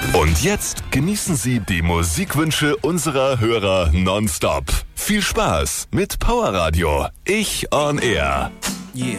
Und jetzt genießen Sie die Musikwünsche unserer Hörer nonstop. Viel Spaß mit Power Radio. Ich on Air.